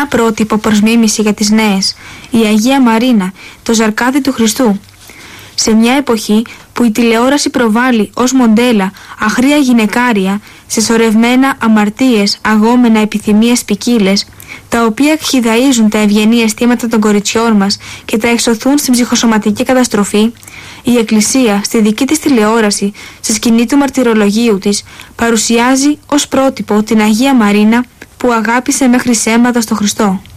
καθημερινά πρότυπο προς μίμηση για τις νέες, η Αγία Μαρίνα, το ζαρκάδι του Χριστού. Σε μια εποχή που η τηλεόραση προβάλλει ως μοντέλα αχρία γυναικάρια, σεσσωρευμένα αμαρτίες, αγόμενα επιθυμίες ποικίλες, τα οποία εκχυδαΐζουν τα ευγενή αισθήματα των κοριτσιών μας και τα εξωθούν στην ψυχοσωματική καταστροφή, η Εκκλησία στη δική της τηλεόραση, στη σκηνή του μαρτυρολογίου της, παρουσιάζει ως πρότυπο την Αγία Μαρίνα που αγάπησε μέχρι σέματα στο Χριστό.